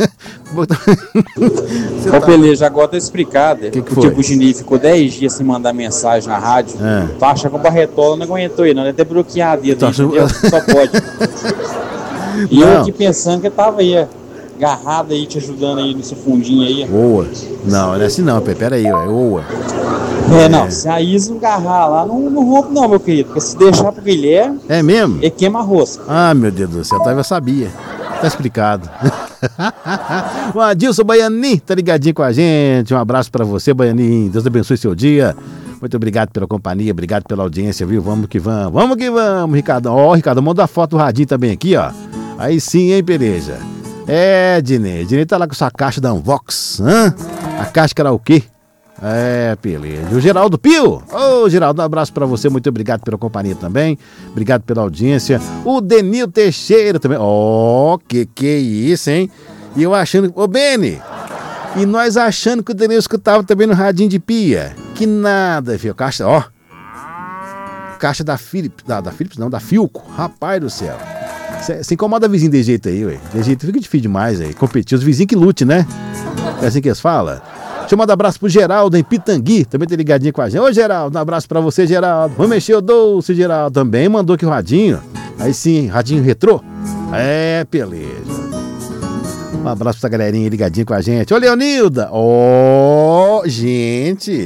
Ô, Peleja, agora tá explicado. Que que o foi? tipo, o Gini ficou dez dias sem mandar mensagem na rádio. É. Tu acha que o Barretola não aguentou ele, não. Ele até bloqueado ele, Tu acha- entendeu? Só pode. E eu Não. aqui pensando que eu tava aí, agarrado aí, te ajudando aí nesse fundinho aí. Oa. Não, não é assim não, Pepe. Pera aí, ó. É oa. É, não, se a Isa agarrar lá, não, não rompe não, meu querido. Porque se deixar pro Guilherme, É mesmo? ele queima a rosca. Ah, meu Deus do céu, tá, eu sabia. Tá explicado. O Adilson Baianin tá ligadinho com a gente. Um abraço pra você, Baianin. Deus abençoe seu dia. Muito obrigado pela companhia, obrigado pela audiência, viu? Vamos que vamos. Vamos que vamos, Ricardão. Ó, Ricardo, manda a foto do radinho também aqui, ó. Aí sim, hein, Pereja? É, Dinei. Dinei tá lá com sua caixa da Unvox. Hã? A caixa que era o quê? É, beleza. E o Geraldo Pio. Ô, Geraldo, um abraço pra você. Muito obrigado pela companhia também. Obrigado pela audiência. O Denil Teixeira também. Ó, que que é isso, hein? E eu achando... Ô, Beni! E nós achando que o Denil escutava também no radinho de pia. Que nada, filho. Caixa, ó. Caixa da Philips. Da, da Philips, não, da Filco. Rapaz do céu. Você incomoda vizinho de jeito aí, ué. De jeito fica difícil demais aí. Competir. Os vizinhos que lute, né? É assim que eles falam. Deixa eu mandar um abraço pro Geraldo em Pitangui. Também tá ligadinho com a gente. Ô, Geraldo, um abraço pra você, Geraldo. Vamos mexer o doce, Geraldo. Também mandou aqui o radinho. Aí sim, radinho retrô. É, beleza. Um abraço pra essa galerinha ligadinha com a gente. Ô, Leonilda. Ó, oh, gente.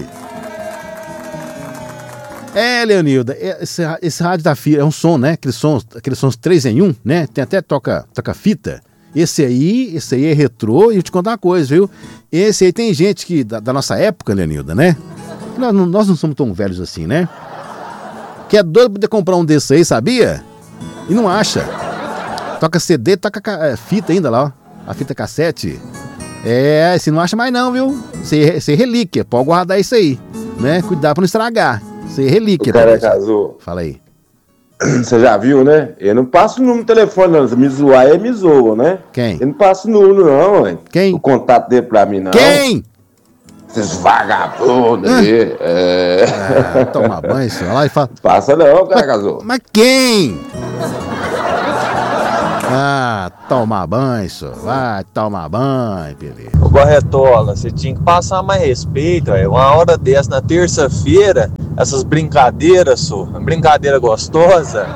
É, Leonilda, esse, esse rádio da F I A é um som, né? Aqueles sons, aqueles sons três em um, né? Tem até toca, toca fita. Esse aí, esse aí é retrô, e eu te contar uma coisa, viu? Esse aí tem gente que, da, da nossa época, Leonilda, né? Nós, não- nós não somos tão velhos assim, né? Que é doido pra poder comprar um desse aí, sabia? E não acha. Toca C D, toca ca- é, fita ainda lá, ó. A fita cassete. É, você não acha mais não, viu? Você é relíquia, pode guardar isso aí, né? Cuidado pra não estragar. Você é relíquia. O cara tá? casou. Fala aí. Você já viu, né? Eu não passo o número do telefone, não. Se me zoar, ele me zoa, né? Quem? Eu não passo o número, não, ué. Quem? O contato dele pra mim, não. Quem? Esses vagabundos aí. É. Ah, toma banho, senhor. Lá e fala. Passa não, o cara Mas- casou. Mas quem? Ah, tomar banho, só. Vai tomar banho, Pelé. Ô Barretola, você tinha que passar mais respeito, véio. Uma hora dessa, na terça-feira, essas brincadeiras, só. Brincadeira gostosa.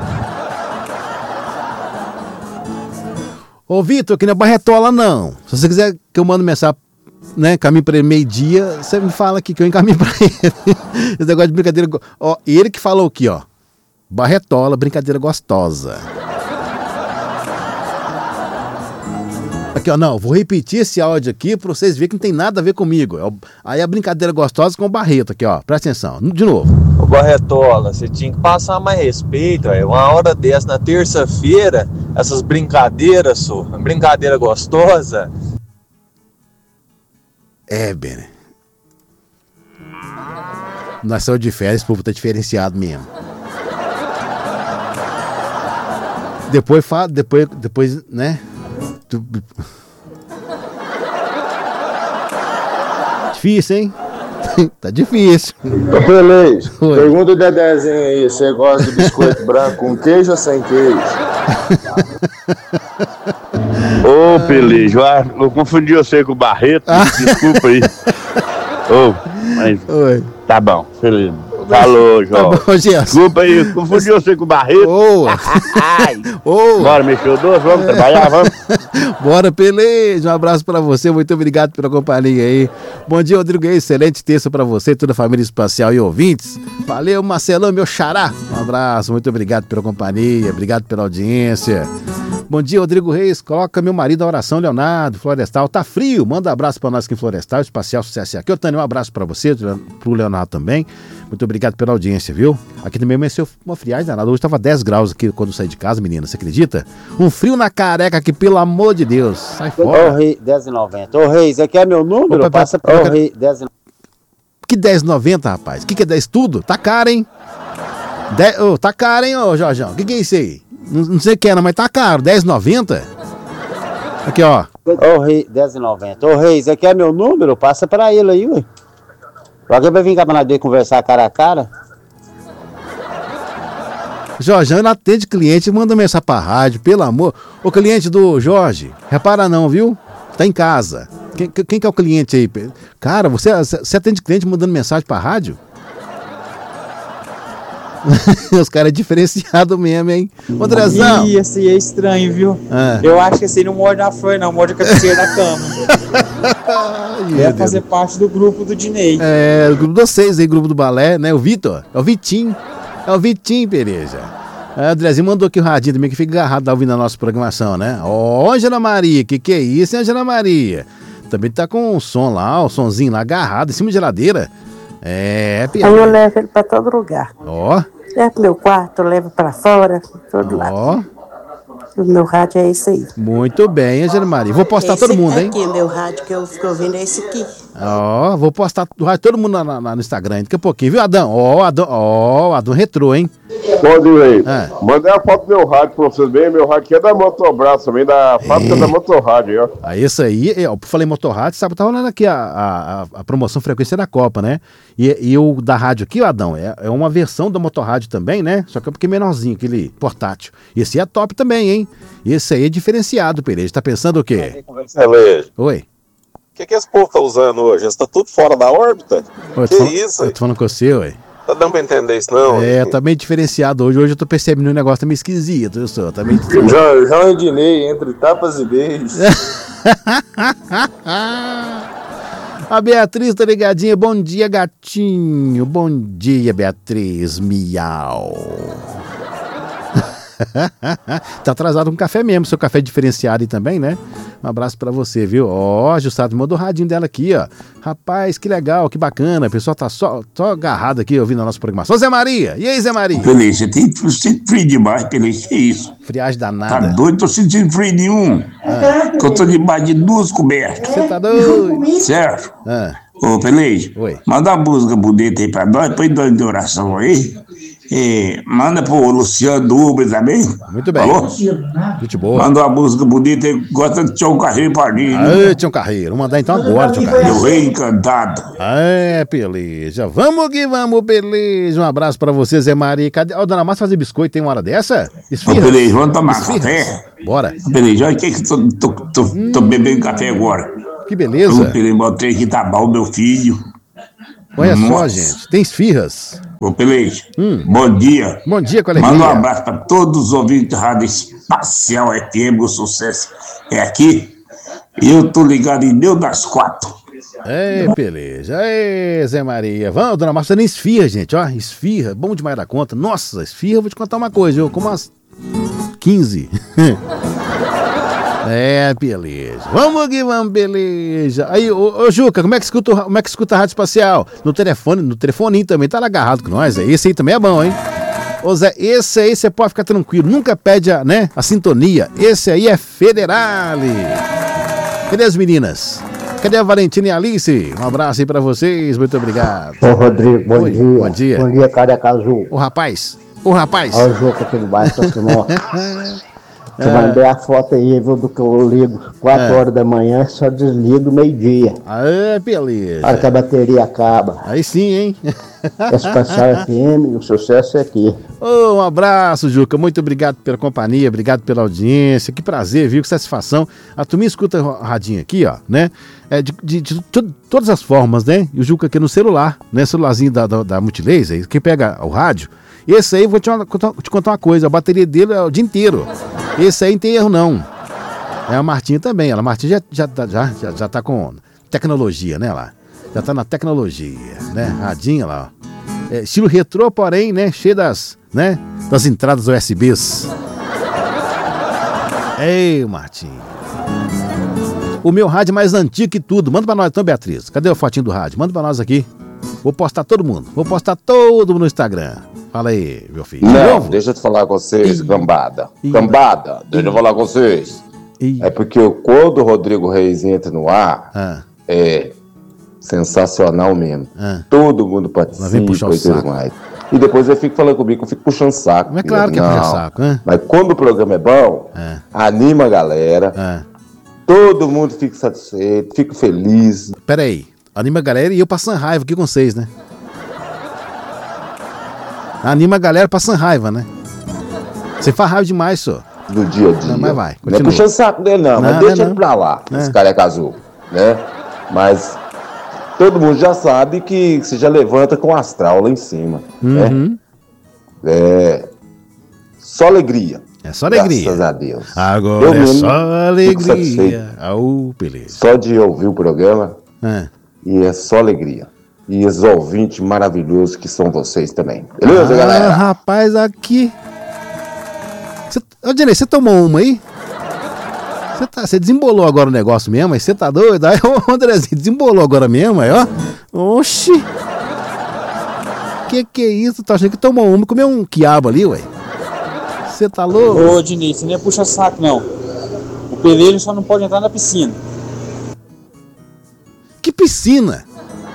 Ô, Vitor, aqui não é Barretola, não. Se você quiser que eu mando mensagem, né, caminho pra ele meio-dia, você me fala aqui que eu encaminho pra ele. Esse negócio de brincadeira... Ó, ele que falou aqui, ó. Barretola, brincadeira gostosa. Aqui, ó, não, vou repetir esse áudio aqui pra vocês verem que não tem nada a ver comigo. Aí a brincadeira gostosa com o Barreto aqui, ó. Presta atenção, de novo. Ô Barretola, você tinha que passar mais respeito, véio. Uma hora dessa, na terça-feira, essas brincadeiras, só. Brincadeira gostosa. É, Bene. Nós somos de férias, o povo tá diferenciado mesmo. Depois fala, depois, depois, né? Difícil, hein? Tá difícil. Ô, Pelez, pergunta o Dedezinho aí, você gosta de biscoito branco com queijo ou sem queijo? Ô, oh, Pelez, eu, eu confundi você com o Barreto, ah. Desculpa aí. Ô, oh, mas Oi. Tá bom, beleza. Falou, João. Tá bom, desculpa aí, confundi você com o Barreto. Boa. Oh. Bora, mexer o doce, vamos trabalhar, vamos. Bora, Pelez, um abraço pra você, muito obrigado pela companhia aí. Bom dia, Rodrigo, excelente terça pra você, toda a família espacial e ouvintes. Valeu, Marcelão, meu xará. Um abraço, muito obrigado pela companhia, obrigado pela audiência. Bom dia, Rodrigo Reis. Coloca meu marido na oração, Leonardo, Florestal. Tá frio, manda um abraço pra nós aqui em Florestal, Espacial Sucesso aqui. Ô, Tânia, um abraço pra você, pro Leonardo também. Muito obrigado pela audiência, viu? Aqui também amanheceu uma friagem danada. Hoje tava dez graus aqui quando eu saí de casa, menina, você acredita? Um frio na careca aqui, pelo amor de Deus. Sai fora. Ô, Rei, dez e noventa. Ô, Reis, aqui é meu número? Opa, passa pra... Ô, Rei, dez e noventa. Que dez e noventa, rapaz? Que que é dez tudo? Tá caro, hein? dez... Oh, tá caro, hein, ô, Jorjão? Que que é isso aí? Não, não sei o que era, mas tá caro. dez e noventa? Aqui, ó. Ô, Rei, dez e noventa. Ô, Reis, aqui é meu número? Passa pra ele aí, ué. Alguém vai vir cá pra nós conversar cara a cara? Jorjão, ele atende cliente, manda mensagem pra rádio, pelo amor. Ô, cliente do Jorge, repara não, viu? Tá em casa. Quem, quem que é o cliente aí? Cara, você, você atende cliente mandando mensagem pra rádio? Os caras é diferenciado mesmo, hein? Ô, Andrezão. Ih, esse aí é estranho, viu? É. Eu acho que esse aí não morde na flor, não. Morde a cabeceira da cama. Deve fazer parte do grupo do Dinei. É, o grupo dos seis aí, grupo do balé, né? O Vitor. É o Vitinho. É o Vitinho, Pereja. É, o Andrezinho mandou aqui o radinho também, que fica agarrado tá ouvindo a nossa programação, né? Ó, oh, Angela Maria. Que que é isso, hein, Angela Maria? Também tá com o som lá, o somzinho lá agarrado em cima da geladeira. É, Aí eu levo ele pra todo lugar. Ó. Levo pro meu quarto, levo pra fora, todo lado. Ó. O meu rádio é esse aí. Muito bem, Angela Maria. Vou postar esse todo mundo, hein? Aqui, meu rádio que eu fico ouvindo é esse aqui. Ó, vou postar o rádio todo mundo na, na, no Instagram daqui a pouquinho, viu, Adão? Ó, Adão, ó, Adão retrô, hein? Pode ver. É. Mandei a foto do meu rádio pra vocês verem. Meu rádio aqui é da Motobraço também, da fábrica da Motorrádio, ó. Aí, isso aí, eu falei Motorrádio, sabe, tá rolando aqui a, a, a promoção frequência da Copa, né? E, e o da rádio aqui, o Adão, é, é uma versão da Motorrádio também, né? Só que é um pouquinho menorzinho, aquele portátil. Esse é top também, hein? Esse aí é diferenciado, Pereira. Tá pensando o quê? Beleza. Oi. O que, que esse povo tá usando hoje? Eles tá tudo fora da órbita? Oi, que falando, isso? Eu tô falando com você, ué. Tá dando pra entender isso, não? É, tá meio diferenciado hoje. Hoje eu tô percebendo um negócio tá meio esquisito, eu sou. Tá meio... João e Dinei, entre tapas e beijos. A Beatriz tá ligadinha. Bom dia, gatinho. Bom dia, Beatriz. Miau. Tá atrasado com café mesmo, seu café diferenciado aí também, né? Um abraço pra você, viu? Ó, oh, Jussado mandou o radinho dela aqui, ó. Rapaz, que legal, que bacana. O pessoal tá só, só agarrado aqui ouvindo a nossa programação. Ô, Zé Maria, e aí, Zé Maria? Pelez, você tem sentido frio demais, Pelez, que isso? Friagem danada. Tá doido? Tô sentindo frio nenhum. Ah. Que eu tô debaixo de duas cobertas. Você tá doido? Certo? Ah. Ô, Pelez, Oi. manda uma música bonita aí pra nós, põe nós de oração aí. É, manda pro Luciano do Uber também. Muito bem. Falou? Gente boa. Manda uma música bonita, ele gosta de Tião Carreiro pra mim. Aê, Tião Carreiro. Vamos mandar então agora, Tião Carreiro. Eu rei encantado. É, beleza. Vamos que vamos, beleza. Um abraço pra você, Zé Maria. Cadê? Ó, dona Márcia fazer biscoito, tem uma hora dessa? Ô, beleza, vamos tomar café? Bora. Beleza, olha o que que tô, tô, tô, hum. tô bebendo café agora. Que beleza. Eu Pelei, botei aqui, tá bom, meu filho. Olha Nossa. só, gente. Tem esfirras. Ô, Pelei, hum. bom dia. Bom dia, com alegria. Manda um abraço pra todos os ouvintes da Rádio Espacial F M, o sucesso é aqui. E eu tô ligado em Deus das Quatro. É, beleza. É, Zé Maria. Vamos, dona Márcia, nem esfirra, gente, ó. Esfirra, bom demais da conta. Nossa, esfirra, vou te contar uma coisa, eu como umas quinze. É, beleza. Vamos que vamos, beleza. Aí, ô, ô Juca, como é que escuta, como é que escuta a Rádio Espacial? No telefone, no telefoninho também, tá lá agarrado com nós. Esse aí também é bom, hein? Ô Zé, esse aí você pode ficar tranquilo, nunca pede a, né, a sintonia. Esse aí é Federale. Cadê as meninas? Cadê a Valentina e a Alice? Um abraço aí pra vocês, muito obrigado. Ô Rodrigo, bom Oi, dia. Bom dia. Bom dia, Careca Azul. Ô rapaz, ô rapaz. Olha o Juca aqui embaixo, tá Te é. mandei a foto aí, viu, do que eu ligo quatro horas da manhã, só desligo meio-dia. Ah, beleza. A hora que a bateria acaba. Aí sim, hein? Espacial F M, o sucesso é aqui. Oh, um abraço, Juca. Muito obrigado pela companhia, obrigado pela audiência. Que prazer, viu? Que satisfação. A turminha escuta o radinho aqui, ó, né? É de, de, de, de todas as formas, né? E o Juca aqui no celular, né? Celularzinho da, da, da Multilaser, que pega o rádio. Esse aí, vou te, te contar uma coisa, a bateria dele é o dia inteiro. Esse aí não tem erro, não. É a Martinha também. Ela, a Martinha já, já, já, já, já tá com tecnologia, né, lá? Já tá na tecnologia, né? Radinha lá, ó. É, estilo retrô, porém, né? Cheio das, né? Das entradas U S Bs. Ei, Martinha. O meu rádio é mais antigo que tudo. Manda pra nós então, Beatriz. Cadê a fotinho do rádio? Manda pra nós aqui. Vou postar todo mundo. Vou postar todo mundo no Instagram. Fala aí, meu filho. Não, deixa eu te falar com vocês, gambada. Gambada, deixa eu falar com vocês. É porque quando o Rodrigo Reis entra no ar, ah. é sensacional mesmo. Ah. Todo mundo participa e tudo mais. E depois ele fica falando comigo, eu fico puxando saco. Mas é claro que é puxar saco, né? Mas quando o programa é bom, ah. anima a galera, ah. todo mundo fica satisfeito, fica feliz. Peraí, anima a galera e eu passando raiva aqui com vocês, né? Anima a galera passando raiva, né? Você faz raiva demais, só. Do dia a dia. Não, mas vai, continua. Não é puxando o saco dele, não, não mas deixa não. ele pra lá, é. esse careca azul, né? Mas todo mundo já sabe que você já levanta com o astral lá em cima, uhum. né? É só alegria. É só alegria. Graças a Deus. Agora eu é só alegria. Oh, beleza. Só de ouvir o programa é. e é só alegria. E os ouvintes maravilhosos que são vocês também. Beleza, ah, galera? Rapaz, aqui... Ô, Dinei, você tomou uma aí? Você tá, você desembolou agora o negócio mesmo? Aí você tá doido? Aí, ô, Andrezinho, desembolou agora mesmo? Aí, ó. Oxi. Que que é isso? Tá achando que tomou uma e comeu um quiabo ali, ué? Você tá louco? Ô, Diniz, você nem é puxa-saco, não. O peleiro só não pode entrar na piscina. Que piscina?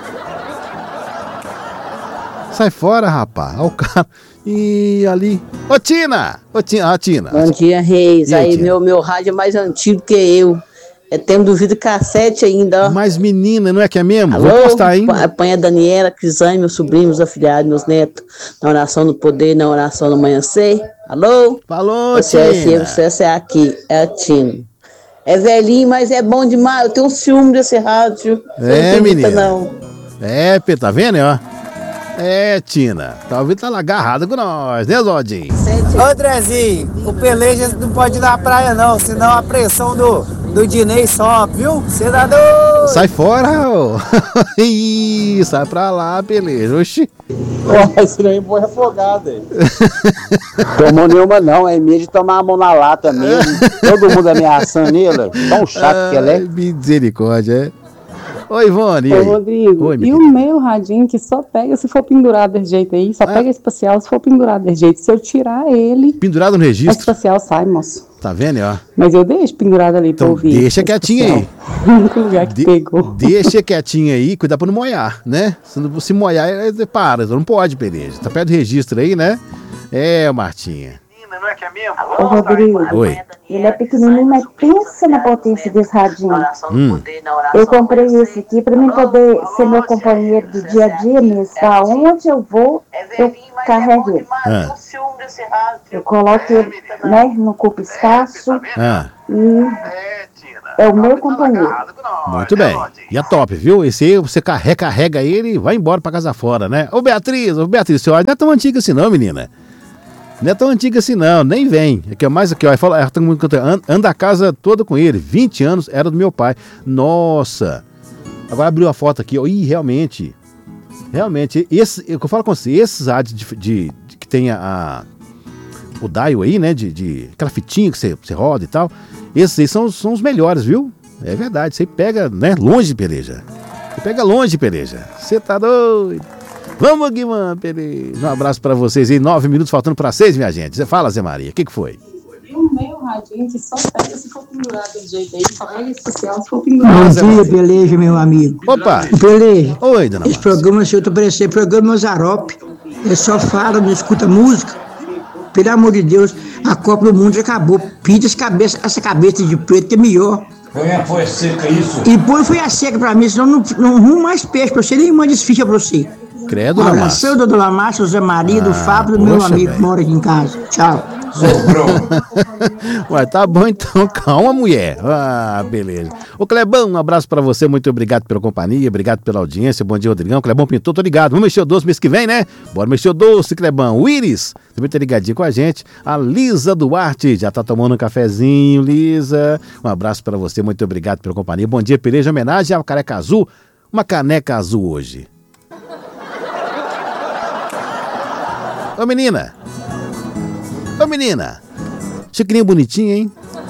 Sai fora, rapaz. Olha o cara. E ali. Ô, Tina! Ô, Tina. Ah, Tina. Bom dia, Reis. Aí, aí meu, meu rádio é mais antigo que eu. É tempo do vídeo cassete ainda, ó. Mas, menina, não é que é mesmo? Alô? Vou postar, hein? Apanha a Daniela, Crisane, meus sobrinhos, meus afilhados, meus netos. Na oração do poder, na oração do amanhecer. Alô? Falou, Tina. Tina. Você é aqui. É a Tina. É velhinho, mas é bom demais. Eu tenho um ciúme desse rádio. É, menina. Não. É, Pê, tá vendo, ó? É, Tina, talvez tá lá agarrada com nós, né, Zodinho? Ô, Andrezinho, o peleja não pode ir na praia, não, senão a pressão do, do Dinei sobe, viu? Você dá doido. Sai fora, ô. Ih, sai pra lá, peleja. Oxi. Ó, esse daí foi afogado, hein? Tomou nenhuma, não, é medo de tomar a mão na lata mesmo. Todo mundo ameaçando ele, tão chato ah, que ele é. Misericórdia, é. Oi, Ivone. Oi, Rodrigo. Oi, e o meu radinho que só pega se for pendurado desse jeito aí, só ah. pega espacial se for pendurado desse jeito. Se eu tirar ele... Pendurado no registro? A espacial sai, moço. Tá vendo, ó? Mas eu deixo pendurado ali então, pra ouvir. Deixa quietinho aí. O único lugar que de, pegou. Deixa quietinho aí, cuidado pra não molhar, né? Se, não, se molhar, para, não pode, Pereja. Tá perto do registro aí, né? É, Martinha. Não é que é mesmo? Ô, Rodrigo, Oi. Ele é pequenininho, mas pensa na potência desse radinho. Hum. Eu comprei esse aqui pra mim poder ser meu companheiro do dia a dia mesmo. Pra onde eu vou, eu carrego ele. Ah. Eu coloco ele, né, não ocupa espaço. Ah. E é o meu companheiro. Muito bem. E é top, viu? Esse aí você carrega, carrega ele e vai embora pra casa fora, né? Ô, Beatriz, ô, Beatriz, seu áudio não é tão antigo assim não, menina. Não é tão antiga assim não, nem vem. É que é mais aqui, ó. Fala, anda a casa toda com ele. vinte anos, era do meu pai. Nossa. Agora abriu a foto aqui, ó. Ih, realmente. Realmente, esse, eu falo com você, esses rádios de, de, de, que tem a, a o dial aí, né? De, de aquela fitinha que você, você roda e tal. Esses aí são, são os melhores, viu? É verdade. Você pega, né? Longe, Pereja. Você pega longe, Pereja. Você tá doido. Vamos, Guimã, Pereira. Um abraço pra vocês aí. Nove minutos faltando pra seis, minha gente. Você fala, Zé Maria. O que que foi? O meu radinho que só pega se for pendurado do jeito aí. Só pega social se for pendurado. Bom dia, Peleja, meu amigo. Opa. Peleja. Oi, dona Esse programa, se eu tô parecendo programa Mazarope. Ele só fala, não escuta música. Pelo amor de Deus, a Copa do Mundo já acabou. Pinta essa cabeça, essa cabeça de preto que é melhor. Foi a foi seca isso? E põe foi a seca pra mim, senão não, não arrumo mais peixe pra você, nem manda esse ficha pra você. Credo, um Dona abração do Dona Márcia, José Maria, do Ah, Fábio, do meu poxa, amigo véio. que mora aqui em casa. Tchau. Ué, tá bom então, calma, mulher. Ah, beleza. Ô, Clebão, um abraço pra você, muito obrigado pela companhia, obrigado pela audiência. Bom dia, Rodrigão. Clebão Pintor, tô ligado. Vamos mexer o doce mês que vem, né? Bora mexer o doce, Clebão. O Iris, também tá ligadinho com a gente. A Lisa Duarte, já tá tomando um cafezinho, Lisa. Um abraço pra você, muito obrigado pela companhia. Bom dia, Pereja, homenagem à caneca azul. Uma caneca azul hoje. Ô, menina. Ô, menina. Chiquinho bonitinho, hein?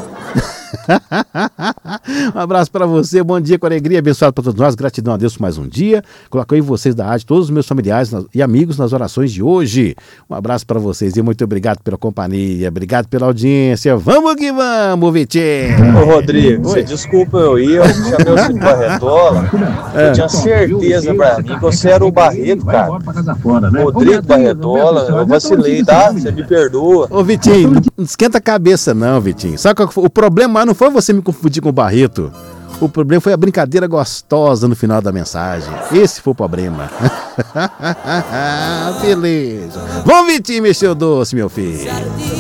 Um abraço pra você, bom dia com alegria, abençoado pra todos nós, gratidão a Deus por mais um dia. Coloquei vocês da rádio, todos os meus familiares e amigos nas orações de hoje. Um abraço pra vocês e muito obrigado pela companhia, obrigado pela audiência. Vamos que vamos, Vitinho. Ô, Rodrigo, você desculpa eu ir, eu chamei o Cid Barretola. Eu tinha certeza pra mim que você era o Barreto, cara. Rodrigo Barretola, eu vacilei, tá? Você me perdoa. Ô, Vitinho, não esquenta a cabeça não, Vitinho. Sabe qual foi? O problema não foi você me confundir com o Barreto. O problema foi a brincadeira gostosa no final da mensagem. Esse foi o problema. Beleza. Vamos, Vitinho, mexer o doce, meu filho.